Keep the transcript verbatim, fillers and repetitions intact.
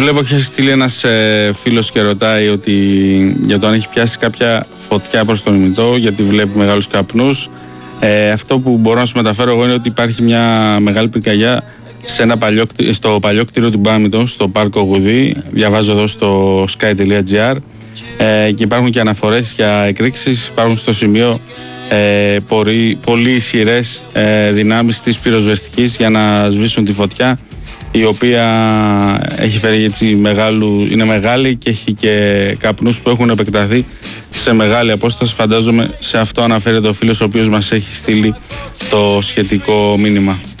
Βλέπω ότι έχει στείλει ένας ε, φίλος και ρωτάει ότι, για το αν έχει πιάσει κάποια φωτιά προς τον ημιτό, γιατί βλέπει μεγάλους καπνούς. Ε, αυτό που μπορώ να σου μεταφέρω εγώ είναι ότι υπάρχει μια μεγάλη πυρκαγιά σε ένα παλιό, στο παλιό κτίριο του Μπάμητο, στο πάρκο Γουδί. Διαβάζω εδώ στο sky τελεία gr ε, και υπάρχουν και αναφορές για εκρήξεις. Υπάρχουν στο σημείο ε, πολύ, πολύ ισχυρές ε, δυνάμεις της πυροσβεστικής για να σβήσουν τη φωτιά, η οποία έχει φέρει έτσι μεγάλου, είναι μεγάλη και έχει και καπνούς που έχουν επεκταθεί σε μεγάλη απόσταση. Φαντάζομαι σε αυτό αναφέρεται ο φίλος ο οποίος μας έχει στείλει το σχετικό μήνυμα.